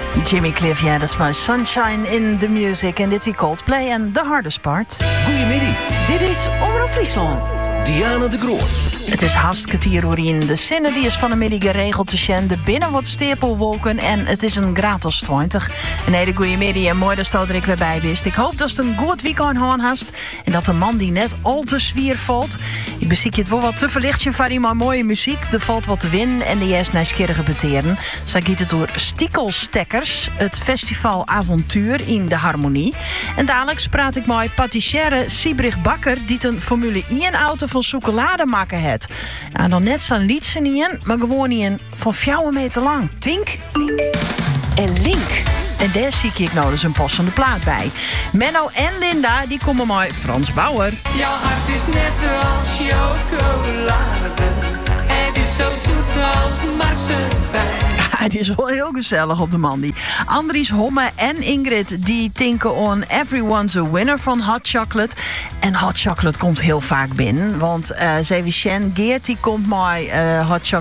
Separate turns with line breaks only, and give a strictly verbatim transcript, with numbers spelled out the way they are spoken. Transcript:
Jimmy Cliff, ja, dat is my sunshine in the music. En dit wie Coldplay en The Hardest Part.
Goedemiddag.
Dit is Omroep Friesland.
Diana de Groot.
Het is hartstikke in. De zinnen die is van de middag geregeld te zijn. De binnen wat stapelwolken en het is een graad als twintig. Een hele goede middag en mooi dat er ik weer bij wist. Ik hoop dat het een goed weekend aan hast. En dat de man die net al te zwier valt. Ik beziek je het wel wat te verlichtje van die maar mooie muziek. Er valt wat te winnen en de juist nieuwsgierige beteren. Zij giet het door Stiekelstekkers. Het festival Avontuur in de Harmonie. En dadelijk praat ik met patissière Siebrich Bakker. Die een Formule één auto van chocolade maken het. Ja, dan net zo'n liedje niet in, maar gewoon niet in van vier meter lang.
Twink en Link.
En daar zie ik nou dus een passende plaat bij. Menno en Linda, die komen met Frans Bauer.
Jouw hart is net als chocolade. Het is zo zoet als marsepein.
Ja, die is wel heel gezellig op de man die. Andries Homme en Ingrid, die tinken on Everyone's a Winner van Hot Chocolate. En Hot Chocolate komt heel vaak binnen. Want uh, Zevishen Geert, die komt met uh, Hot Chocolate